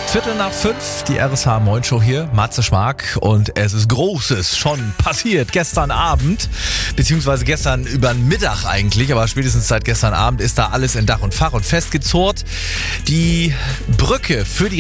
5:15, die RSH Moin Show hier, Matze Schmark, und es ist Großes schon passiert gestern Abend, beziehungsweise gestern über den Mittag eigentlich, aber spätestens seit gestern Abend ist da alles in Dach und Fach und festgezurrt. Die Brücke für die